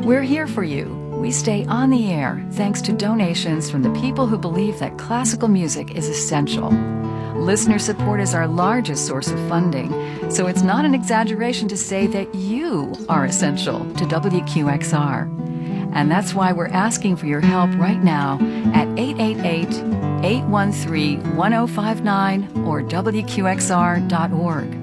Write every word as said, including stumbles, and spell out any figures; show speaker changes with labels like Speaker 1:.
Speaker 1: We're here for you. We stay on the air thanks to donations from the people who believe that classical music is essential. Listener support is our largest source of funding, so it's not an exaggeration to say that you are essential to W Q X R. And that's why we're asking for your help right now at eight eight eight, eight one three, one zero five nine or W Q X R dot org.